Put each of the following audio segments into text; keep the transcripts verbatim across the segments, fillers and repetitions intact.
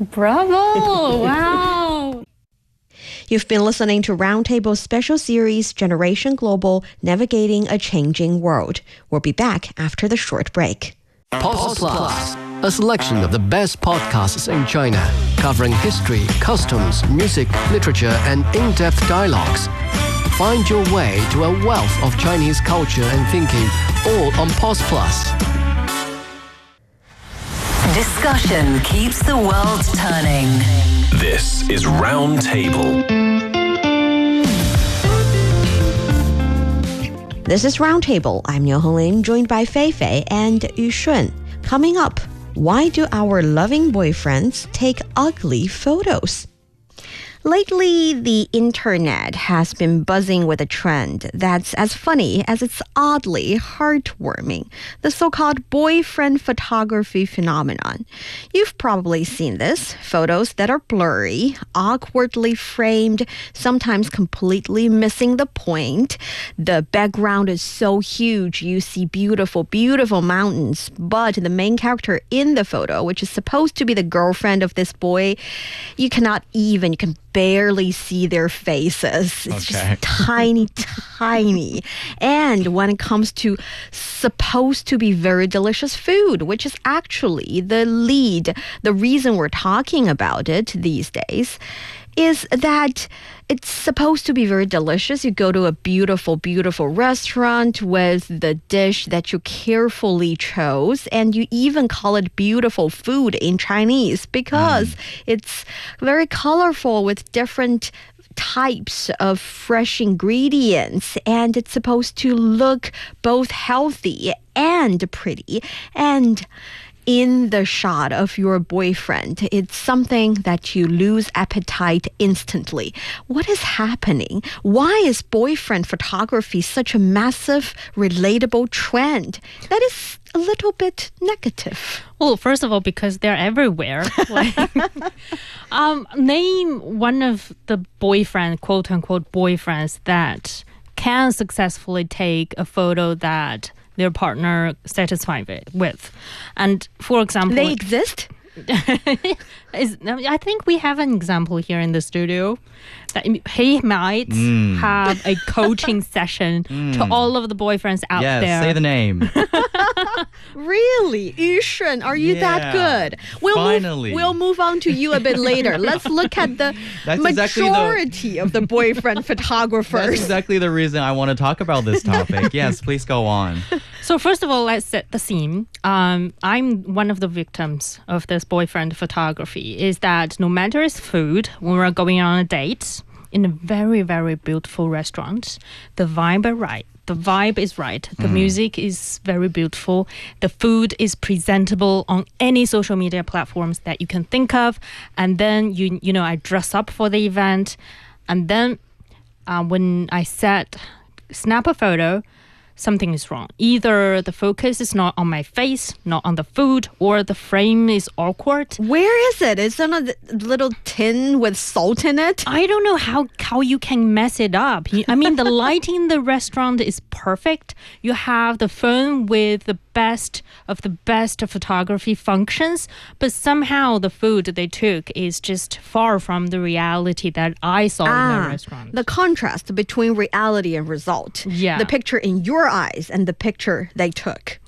Bravo! Wow! You've been listening to Roundtable's special series, Generation Global, Navigating a Changing World. We'll be back after the short break. Pause Plus, a selection of the best podcasts in China, covering history, customs, music, literature, and in-depth dialogues. Find your way to a wealth of Chinese culture and thinking, all on Pause Plus. Discussion keeps the world turning. This is Roundtable. This is Roundtable. I'm Niu Honglin, joined by Fei Fei and Yu Shun. Coming up, why do our loving boyfriends take ugly photos? Lately, the internet has been buzzing with a trend that's as funny as it's oddly heartwarming, the so-called boyfriend photography phenomenon. You've probably seen this, photos that are blurry, awkwardly framed, sometimes completely missing the point. The background is so huge, you see beautiful, beautiful mountains, but the main character in the photo, which is supposed to be the girlfriend of this boy, you cannot even, you can barely see their faces. It's Okay. just tiny, tiny. And when it comes to supposed to be very delicious food, which is actually the lead, the reason we're talking about it these days, is that it's supposed to be very delicious. You go to a beautiful, beautiful restaurant with the dish that you carefully chose, and you even call it beautiful food in Chinese because mm. it's very colorful with different types of fresh ingredients, and it's supposed to look both healthy and pretty. And in the shot of your boyfriend, it's something that you lose appetite instantly. What is happening? Why is boyfriend photography such a massive, relatable trend that is a little bit negative? Well, first of all, because they're everywhere. Like, um, name one of the boyfriend, quote unquote boyfriends, that can successfully take a photo that their partner satisfied with. And for example, they exist? is, I think we have an example here in the studio that he might Mm. have a coaching session to all of the boyfriends out Yes, there. say the name. Really? Yu Shun, are you that Yeah, good? We'll finally. Move, we'll move on to you a bit later. Let's look at the That's exactly the- majority of the boyfriend photographers. That's exactly the reason I want to talk about this topic. Yes, please go on. So first of all, let's set the scene. Um, I'm one of the victims of this boyfriend photography. Is that no matter it's food, when we're going on a date in a very, very beautiful restaurant, the vibe is right. The vibe is right. The music is very beautiful. The food is presentable on any social media platforms that you can think of. And then, you you know, I dress up for the event. And then uh, when I said, snap a photo, something is wrong. Either the focus is not on my face, not on the food, or the frame is awkward. Where is it? Is it a little tin with salt in it? I don't know how, how you can mess it up. You- I mean, the lighting in the restaurant is perfect. You have the phone with the best of the best photography functions, but somehow the food they took is just far from the reality that I saw in the restaurant. The contrast between reality and result. Yeah. The picture in your eyes and the picture they took.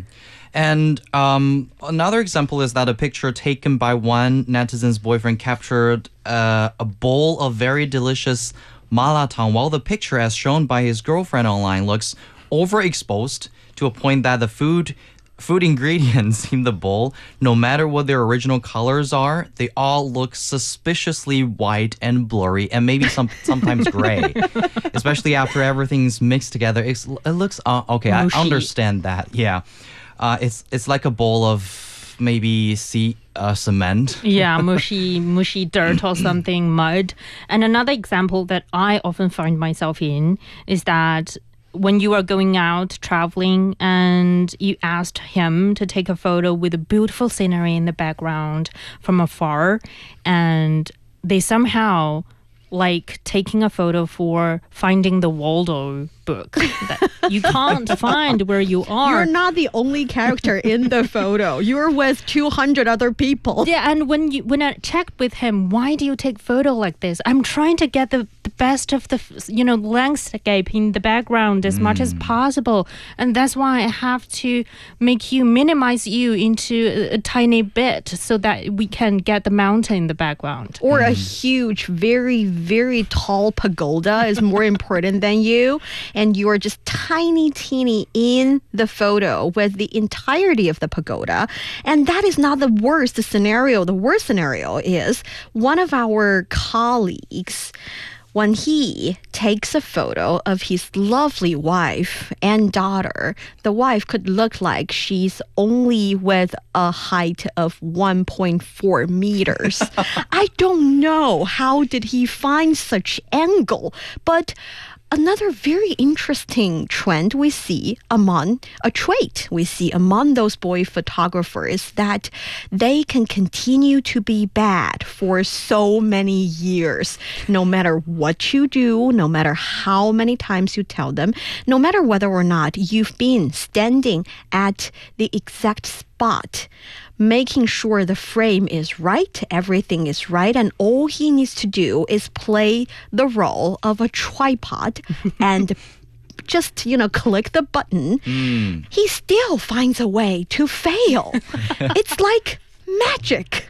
And um, another example is that a picture taken by one netizen's boyfriend captured uh, a bowl of very delicious malatang, while the picture, as shown by his girlfriend online, looks overexposed to a point that the food food ingredients in the bowl, no matter what their original colors are, they all look suspiciously white and blurry and maybe some sometimes gray, especially after everything's mixed together. It's, it looks uh, okay. Mushy. I understand that. Yeah, uh, it's it's like a bowl of maybe sea uh, cement. Yeah, mushy, mushy dirt or something, mud. And another example that I often find myself in is that when you are going out traveling and you asked him to take a photo with a beautiful scenery in the background from afar, and they somehow like taking a photo for Finding the Waldo Facebook. That you can't find where you are. You're not the only character in the photo. You're with two hundred other people. Yeah, and when you when I checked with him, why do you take photo like this? I'm trying to get the, the best of the you know landscape in the background as much as possible, and that's why I have to make you minimize you into a, a tiny bit so that we can get the mountain in the background. Or a huge, very, very tall pagoda is more important than you, and you're just tiny, teeny in the photo with the entirety of the pagoda. And that is not the worst scenario. The worst scenario is one of our colleagues, when he takes a photo of his lovely wife and daughter, the wife could look like she's only with a height of one point four meters. I don't know how did he find such angle, but another very interesting trend we see among a trait we see among those boy photographers that they can continue to be bad for so many years. No matter what you do, no matter how many times you tell them, no matter whether or not you've been standing at the exact spot, making sure the frame is right, everything is right, and all he needs to do is play the role of a tripod and just, you know, click the button. Mm. He still finds a way to fail. It's like magic.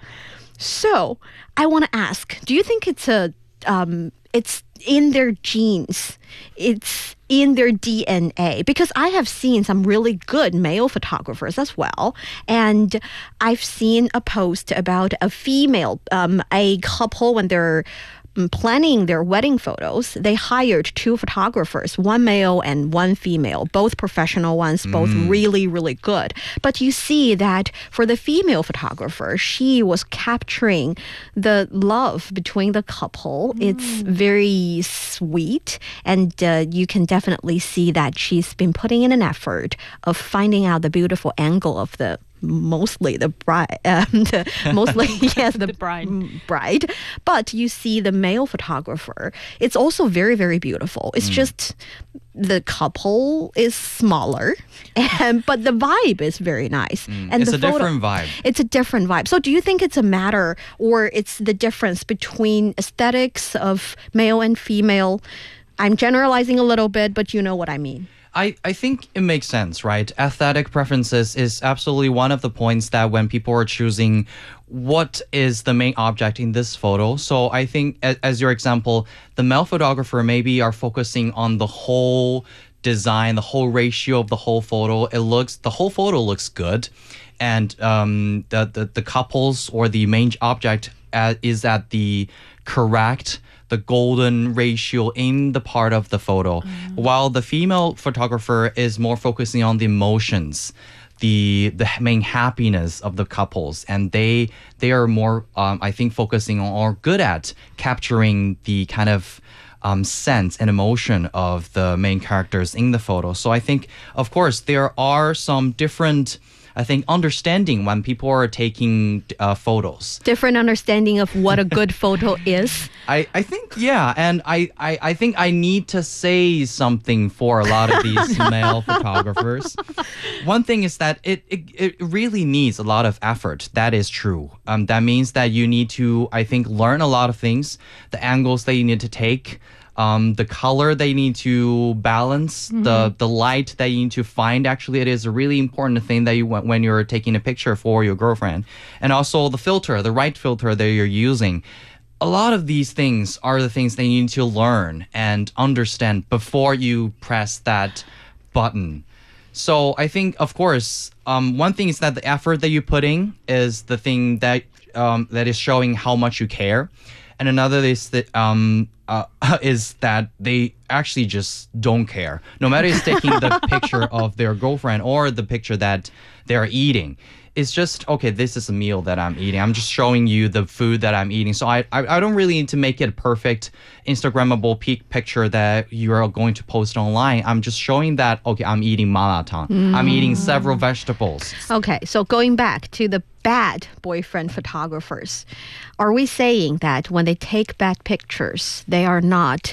So I want to ask, do you think it's a um, it's in their genes? It's in their D N A, because I have seen some really good male photographers as well, and I've seen a post about a female, um, a couple when they're planning their wedding photos, they hired two photographers, one male and one female, both professional ones, both mm. really, really good. But you see that for the female photographer, she was capturing the love between the couple. Mm. It's very sweet, and uh, you can definitely see that she's been putting in an effort of finding out the beautiful angle of the mostly the bride, um, the, mostly yes, the, the bride. bride. But you see the male photographer. It's also very, very beautiful. It's mm. just the couple is smaller, and but the vibe is very nice. Mm. And it's the a photo, different vibe. It's a different vibe. So, do you think it's a matter, or it's the difference between aesthetics of male and female? I'm generalizing a little bit, but you know what I mean. I, I think it makes sense, right? Aesthetic preferences is absolutely one of the points that when people are choosing what is the main object in this photo. So I think, as, as your example, the male photographer maybe are focusing on the whole design, the whole ratio of the whole photo. It looks, the whole photo looks good. And um, the, the, the couples or the main object uh, is at the correct the golden ratio in the part of the photo, mm. while the female photographer is more focusing on the emotions, the the main happiness of the couples, and they they are more, um, I think, focusing on or good at capturing the kind of um, sense and emotion of the main characters in the photo. So I think, of course, there are some different, I think, understanding when people are taking uh, photos. Different understanding of what a good photo is. I, I think, yeah. And I, I, I think I need to say something for a lot of these male photographers. One thing is that it, it, it really needs a lot of effort. That is true. Um, that means that you need to, I think, learn a lot of things, the angles that you need to take, Um, the color they need to balance, mm-hmm. the the light that you need to find. Actually, it is a really important thing that you want when you're taking a picture for your girlfriend. And also the filter, the right filter that you're using. A lot of these things are the things that you need to learn and understand before you press that button. So I think, of course, um, one thing is that the effort that you put in is the thing that um, that is showing how much you care. And another is that um, uh, is that they actually just don't care. No matter it's taking the picture of their girlfriend or the picture that they're eating. It's just, okay, this is a meal that I'm eating. I'm just showing you the food that I'm eating. So I I, I don't really need to make it a perfect Instagrammable peak picture that you are going to post online. I'm just showing that, okay, I'm eating malatang. Mm. I'm eating several vegetables. Okay, so going back to the bad boyfriend photographers, are we saying that when they take bad pictures, they are not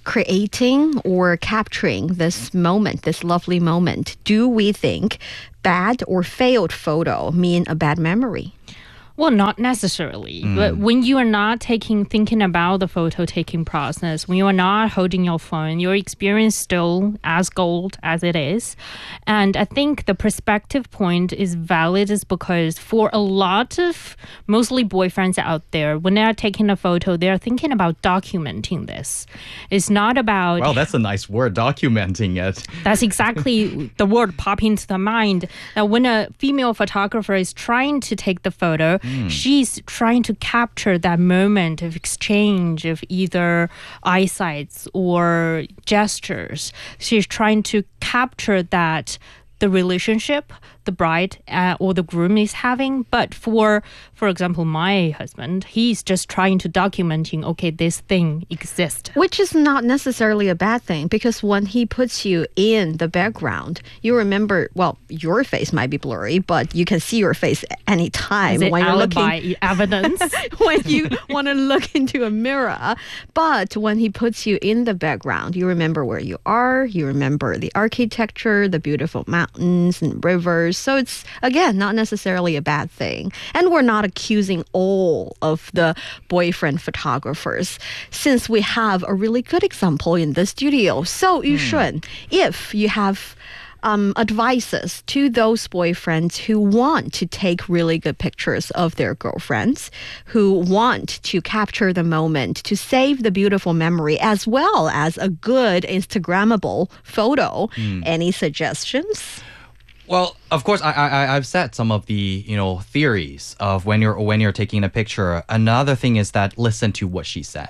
creating or capturing this moment, this lovely moment, do we think bad or failed photo mean a bad memory? Well, not necessarily. Mm. But when you are not taking, thinking about the photo taking process, when you are not holding your phone, your experience still as gold as it is. And I think the perspective point is valid is because for a lot of mostly boyfriends out there, when they are taking a photo, they are thinking about documenting this. It's not about... Wow, that's a nice word, documenting it. That's exactly the word popping into the mind. Now, when a female photographer is trying to take the photo, Mm. she's trying to capture that moment of exchange of either eyesights or gestures. She's trying to capture that the relationship the bride uh, or the groom is having. But for, for example, my husband, he's just trying to documenting, okay, this thing exists. Which is not necessarily a bad thing, because when he puts you in the background, you remember, well, your face might be blurry, but you can see your face anytime. Is it when you're alibi looking, evidence? when you want to look into a mirror. But when he puts you in the background, you remember where you are, you remember the architecture, the beautiful mountains and rivers. So it's, again, not necessarily a bad thing. And we're not accusing all of the boyfriend photographers, since we have a really good example in the studio. So, Yushun, mm. if you have um, advices to those boyfriends who want to take really good pictures of their girlfriends, who want to capture the moment, to save the beautiful memory, as well as a good Instagrammable photo, mm. any suggestions? Well, of course, I, I I've said some of the you know theories of when you're when you're taking a picture. Another thing is that listen to what she said.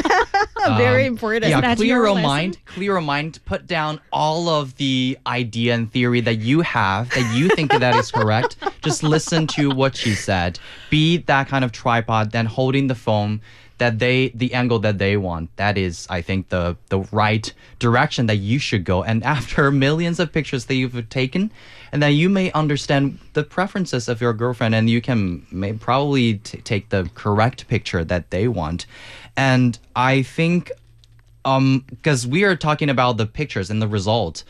Very um, important. Yeah, That's clear your lesson? mind, clear your mind. Put down all of the idea and theory that you have that you think that is correct. Just listen to what she said. Be that kind of tripod, then holding the phone. That they, the angle that they want, that is, I think, the the right direction that you should go. And after millions of pictures that you've taken, and then you may understand the preferences of your girlfriend, and you can may probably t- take the correct picture that they want. And I think, um, because we are talking about the pictures and the result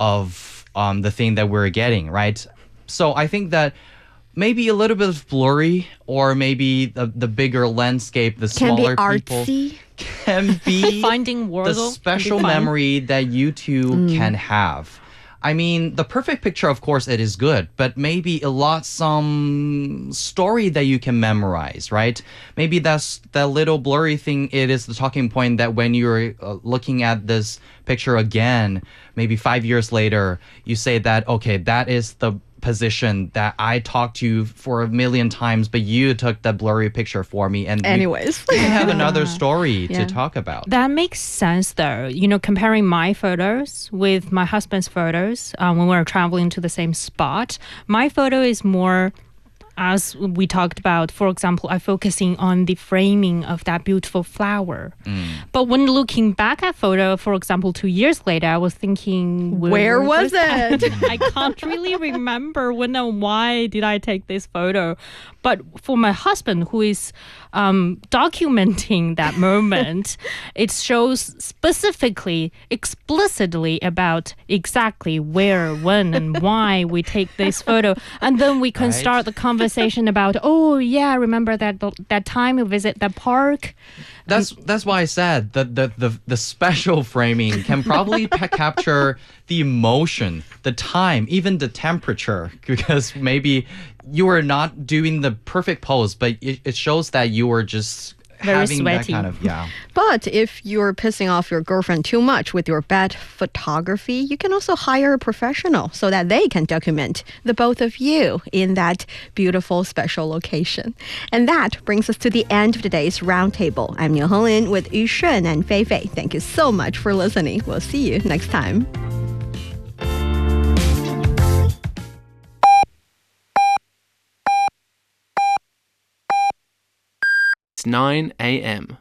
of um the thing that we're getting, right? So I think that. Maybe a little bit of blurry, or maybe the, the bigger landscape, the can smaller be people artsy. Can be Finding the special memory that you two mm. can have. I mean, the perfect picture, of course, it is good, but maybe a lot some story that you can memorize, right? Maybe that's that little blurry thing. It is the talking point that when you're uh, looking at this picture again, maybe five years later, you say that, okay, that is the position that I talked to you for a million times, but you took the blurry picture for me. And anyways, we, we have another story yeah. to talk about. That makes sense, though. You know, comparing my photos with my husband's photos um, when we were traveling to the same spot, my photo is more, as we talked about, for example, I'm focusing on the framing of that beautiful flower. Mm. But when looking back at photo, for example, two years later, I was thinking, where, where was it? I can't really remember when and why did I take this photo. But for my husband, who is um, documenting that moment, it shows specifically, explicitly about exactly where, when, and why we take this photo. And then we can right. start the conversation about, oh, yeah, remember that that time we visit the park? That's that's why I said that the, the, the special framing can probably pa- capture the emotion, the time, even the temperature, because maybe you were not doing the perfect pose, but it, it shows that you were just very having sweaty. That kind of, yeah. But if you're pissing off your girlfriend too much with your bad photography, you can also hire a professional so that they can document the both of you in that beautiful special location. And that brings us to the end of today's Roundtable. I'm Niu Honglin with Yu Shun and Fei Fei. Thank you so much for listening. We'll see you next time. It's nine a.m.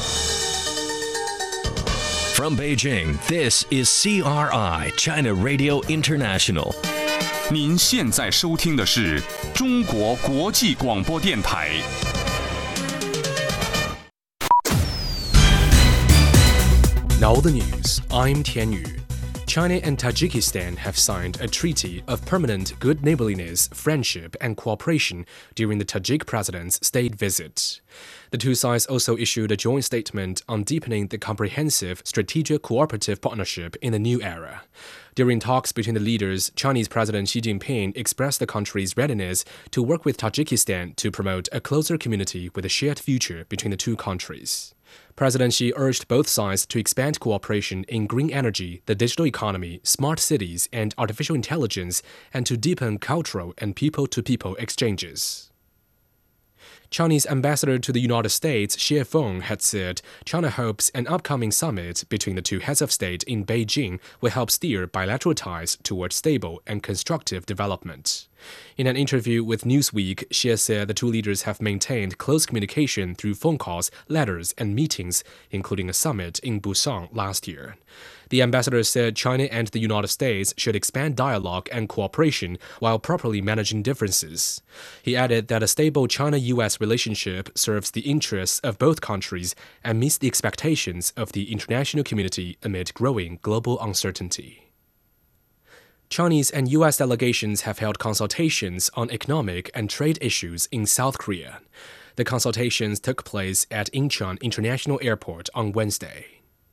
From Beijing, this is C R I, China Radio International. 您现在收听的是中国国际广播电台。 Now the news. I'm Tian Yu. China and Tajikistan have signed a treaty of permanent good neighborliness, friendship, and cooperation during the Tajik president's state visit. The two sides also issued a joint statement on deepening the comprehensive strategic cooperative partnership in the new era. During talks between the leaders, Chinese President Xi Jinping expressed the country's readiness to work with Tajikistan to promote a closer community with a shared future between the two countries. President Xi urged both sides to expand cooperation in green energy, the digital economy, smart cities, and artificial intelligence, and to deepen cultural and people-to-people exchanges. Chinese ambassador to the United States, Xie Feng, had said China hopes an upcoming summit between the two heads of state in Beijing will help steer bilateral ties towards stable and constructive development. In an interview with Newsweek, Xie said the two leaders have maintained close communication through phone calls, letters, and meetings, including a summit in Busan last year. The ambassador said China and the United States should expand dialogue and cooperation while properly managing differences. He added that a stable China-U S relationship serves the interests of both countries and meets the expectations of the international community amid growing global uncertainty. Chinese and U S delegations have held consultations on economic and trade issues in South Korea. The consultations took place at Incheon International Airport on Wednesday.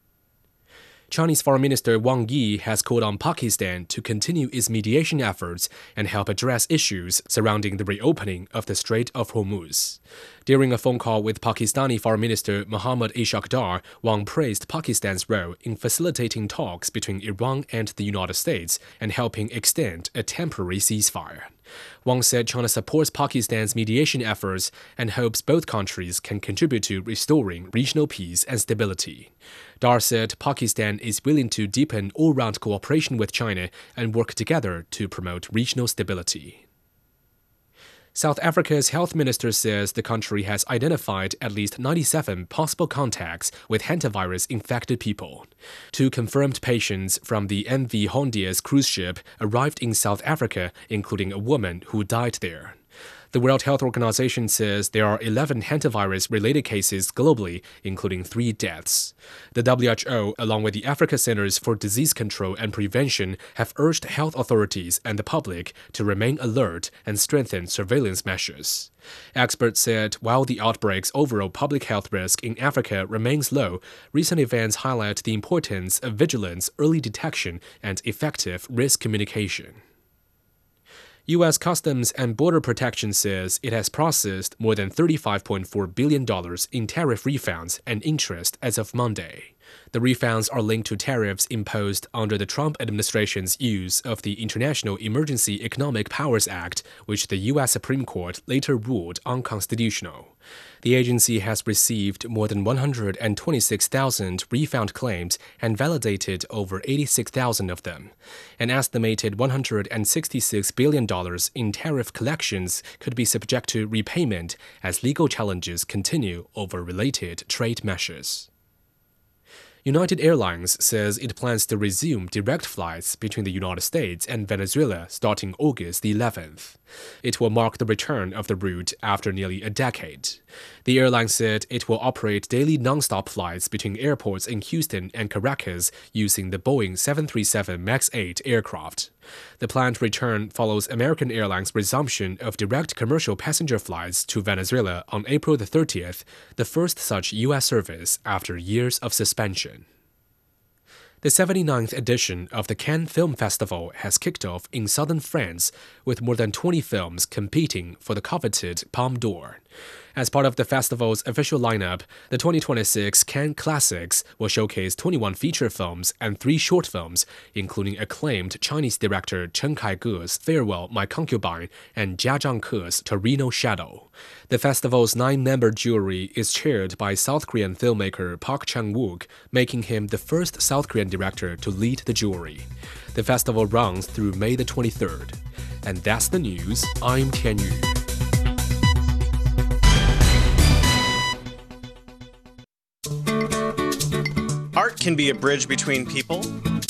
Chinese Foreign Minister Wang Yi has called on Pakistan to continue its mediation efforts and help address issues surrounding the reopening of the Strait of Hormuz. During a phone call with Pakistani Foreign Minister Mohammad Ishaq Dar, Wang praised Pakistan's role in facilitating talks between Iran and the United States and helping extend a temporary ceasefire. Wang said China supports Pakistan's mediation efforts and hopes both countries can contribute to restoring regional peace and stability. Dar said Pakistan is willing to deepen all-round cooperation with China and work together to promote regional stability. South Africa's health minister says the country has identified at least ninety-seven possible contacts with hantavirus-infected people. Two confirmed patients from the M V Hondias cruise ship arrived in South Africa, including a woman who died there. The World Health Organization says there are eleven hantavirus-related cases globally, including three deaths. The W H O, along with the Africa Centers for Disease Control and Prevention, have urged health authorities and the public to remain alert and strengthen surveillance measures. Experts said while the outbreak's overall public health risk in Africa remains low, recent events highlight the importance of vigilance, early detection, and effective risk communication. U S Customs and Border Protection says it has processed more than thirty-five point four billion dollars in tariff refunds and interest as of Monday. The refunds are linked to tariffs imposed under the Trump administration's use of the International Emergency Economic Powers Act, which the U S Supreme Court later ruled unconstitutional. The agency has received more than one hundred twenty-six thousand refund claims and validated over eighty-six thousand of them. An estimated one hundred sixty-six billion dollars in tariff collections could be subject to repayment as legal challenges continue over related trade measures. United Airlines says it plans to resume direct flights between the United States and Venezuela starting August the eleventh. It will mark the return of the route after nearly a decade. The airline said it will operate daily nonstop flights between airports in Houston and Caracas using the Boeing seven thirty-seven MAX eight aircraft. The planned return follows American Airlines' resumption of direct commercial passenger flights to Venezuela on April the thirtieth, the first such U S service after years of suspension. The seventy-ninth edition of the Cannes Film Festival has kicked off in southern France, with more than twenty films competing for the coveted Palme d'Or. As part of the festival's official lineup, the twenty twenty-six Cannes Classics will showcase twenty-one feature films and three short films, including acclaimed Chinese director Chen Kai-ge's Farewell, My Concubine and Jia Zhangke's Torino Shadow. The festival's nine-member jury is chaired by South Korean filmmaker Park Chan-wook, making him the first South Korean director to lead the jury. The festival runs through May the twenty-third. And that's the news. I'm Tian Yu. Art can be a bridge between people.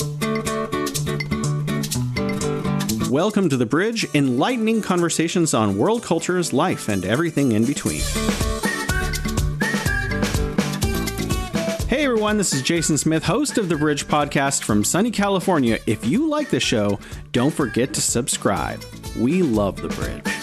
Welcome to The Bridge, enlightening conversations on world cultures, life, and everything in between. Hey everyone. everyone. This is Jason Smith, host of the Bridge Podcast from sunny California. If you like the show, don't forget to subscribe. We love the Bridge.